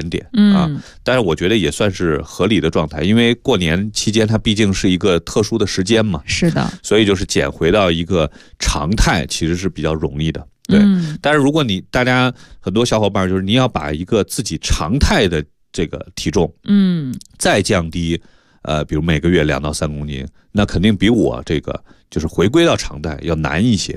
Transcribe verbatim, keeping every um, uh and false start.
点点、嗯、啊，但是我觉得也算是合理的状态，因为过年期间它毕竟是一个特殊的时间嘛， 是的， 所以就是减回到一个常态其实是比较容易的。对、嗯，但是如果你大家很多小伙伴就是你要把一个自己常态的这个体重，嗯，再降低，呃，比如每个月两到三公斤，那肯定比我这个就是回归到常态要难一些。